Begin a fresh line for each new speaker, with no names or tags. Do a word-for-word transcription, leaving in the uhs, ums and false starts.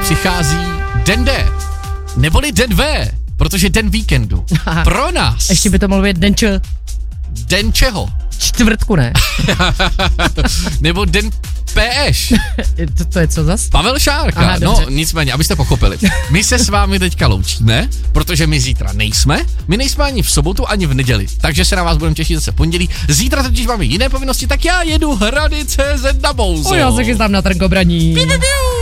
přichází den D, neboli den V, protože den víkendu. Pro nás.
Ještě by to mohl být den č.
Den čeho?
Čtvrtku, ne?
Nebo den P Š.
to, to je co zas?
Pavel Šárka.
Aha,
no nicméně, abyste pochopili. My se s vámi teďka loučíme, protože my zítra nejsme. My nejsme ani v sobotu, ani v neděli. Takže se na vás budeme těšit zase v pondělí. Zítra totiž máme jiné povinnosti, tak já jedu Hrady tečka cé zet na Bouzo.
O, já se chystám na trnkobraní.
Piu, piu, piu.